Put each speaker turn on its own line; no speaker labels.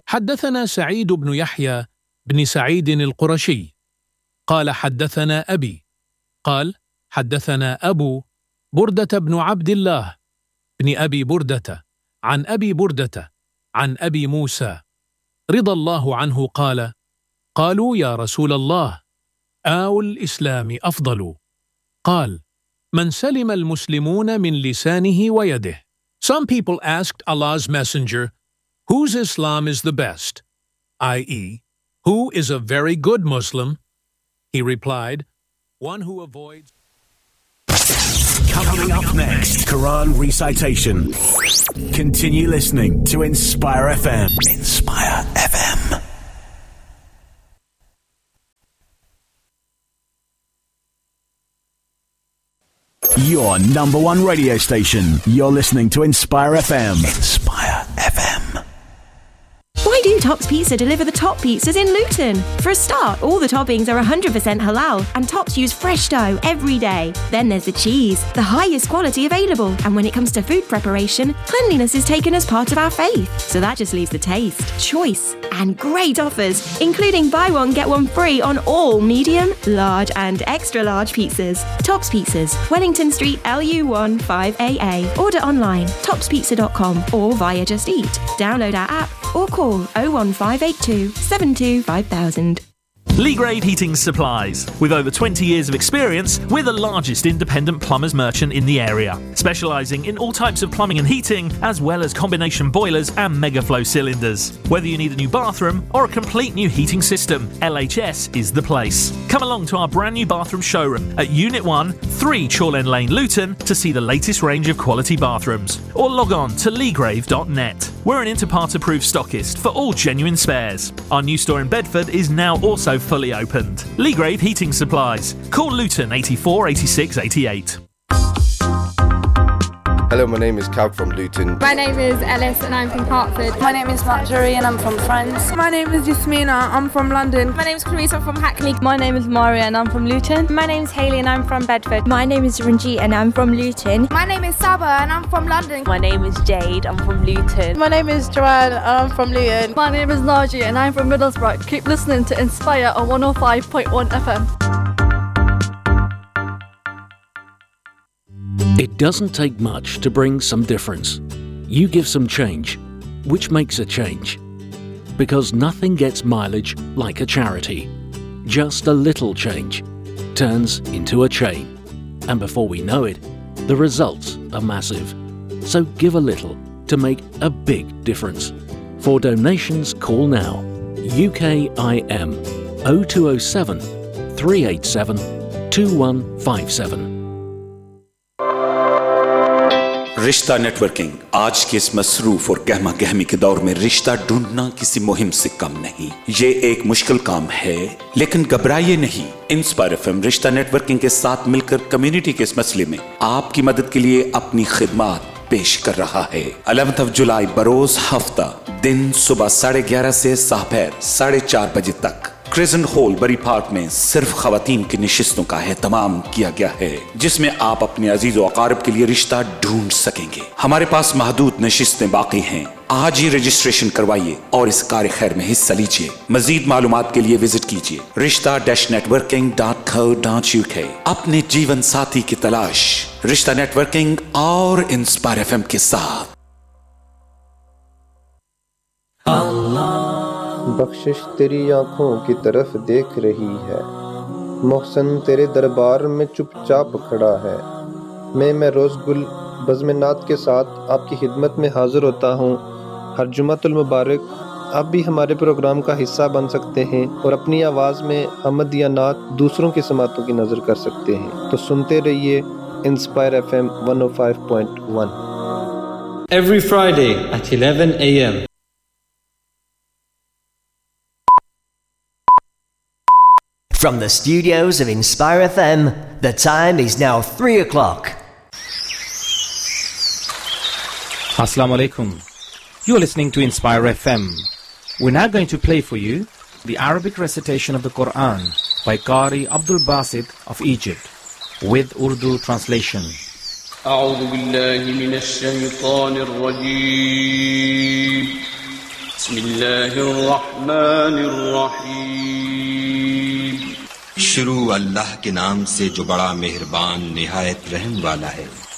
حدثنا سعيد بن يحيى بن سعيد القرشي قال حدثنا أبي قال حدثنا أبو بردة بن عبد الله بن أبي بردة عن أبي بردة عن أبي موسى رضي الله عنه قال قالوا يا رسول الله آو الإسلام أفضل قال من سلم المسلمون من لسانه ويده. Some people asked Allah's Messenger, whose Islam is the best, i.e., who is a very good Muslim? He replied, one who avoids...
Coming up next, Quran recitation. Continue listening to Inspire FM. Inspire FM. Your number one radio station. You're listening to Inspire FM. Inspire FM.
Why do Tops Pizza deliver the top pizzas in Luton? For a start, all the toppings are 100% halal and Tops use fresh dough every day. Then there's the cheese, the highest quality available. And when it comes to food preparation, cleanliness is taken as part of our faith. So that just leaves the taste, choice and great offers, including buy one, get one free on all medium, large and extra large pizzas. Tops Pizzas, Wellington Street, LU1 5AA. Order online, topspizza.com or via Just Eat. Download our app or call 01582 72 5000.
Leagrave Heating Supplies. With over 20 years of experience, we're the largest independent plumbers merchant in the area, specialising in all types of plumbing and heating, as well as combination boilers and megaflow cylinders. Whether you need a new bathroom or a complete new heating system, LHS is the place. Come along to our brand new bathroom showroom at Unit 1, 3 Chorlend Lane, Luton, to see the latest range of quality bathrooms. Or log on to leagrave.net. We're an Interpart-approved stockist for all genuine spares. Our new store in Bedford is now also fully opened. Leagrave Heating Supplies. Call Luton 84 86 88.
Hello, my name is Cab from Luton.
My name is Ellis and I'm from Hertford.
My name is Marjorie and I'm from France.
My name is Jasmina, I'm from London.
My name is Clarissa, I'm from Hackney.
My name is Maria and I'm from Luton.
My name is Hayley and I'm from Bedford.
My name is Ranjit and I'm from Luton.
My name is Saba and I'm from London.
My name is Jade, I'm from Luton.
My name is Joanne and I'm from Luton.
My name is Naji and I'm from Middlesbrough. Keep listening to Inspire on 105.1 FM.
It doesn't take much to bring some difference. You give some change, which makes a change. Because nothing gets mileage like a charity. Just a little change turns into a chain. And before we know it, the results are massive. So give a little to make a big difference. For donations, call now. UKIM 0207 387 2157.
रिश्ता networking आज के इस मसरूफ और गहमा गहमी के दौर में रिश्ता ढूंढना किसी मुहिम से कम नहीं। ये एक मुश्किल काम है, लेकिन घबराइए नहीं। इंस्पायर एफएम रिश्ता नेटवर्किंग के साथ मिलकर कम्युनिटी के इस मसले में आपकी मदद के लिए अपनी खिदमत पेश कर रहा है। 11 जुलाई बरोज हफ्ता दिन सुबह 11:30 से दोपहर 4:30 बजे तक क्रिजेंट हॉल बरी पार्क में सिर्फ खवातीन की नशिस्तों का एहतमाम किया गया है, जिसमें आप अपने अजीज व अकारिब के लिए रिश्ता ढूंढ सकेंगे। हमारे पास महदूद नशिस्तें बाकी हैं। आज ही रजिस्ट्रेशन करवाइए और इस कार्य खैर में हिस्सा लीजिए। मजीद मालूमात के लिए विजिट कीजिए rishta-networking.co.uk। अपने जीवन साथी की तलाश रिश्ता नेटवर्किंग और इंस्पायर एफएम के साथ।
बख्शिश तेरी आंखों की तरफ देख रही है, मोहसन तेरे दरबार में चुपचाप खड़ा है। मैं रोज़ गुल बज़्म-ए-नात के साथ आपकी खिदमत में हाजिर होता हूँ। हर जुमातुल मुबारक आप भी हमारे प्रोग्राम का हिस्सा बन सकते हैं और अपनी आवाज़ में हमद या नात दूसरों की समातों की नज़र कर सकते हैं। तो सुनते रहिए inspire FM 105.1
every Friday at 11 a.m.
From the studios of Inspire FM, the time is now 3 o'clock.
Assalamu alaikum. You're listening to Inspire FM. We're now going to play for you the Arabic recitation of the Quran by Qari Abdul Basit of Egypt with Urdu translation.
أعوذ بالله من الشيطان الرجيم
بسم اللہ الرحمن الرحیم.
شروع اللہ کے نام سے جو بڑا مہربان نہایت رحم والا ہے.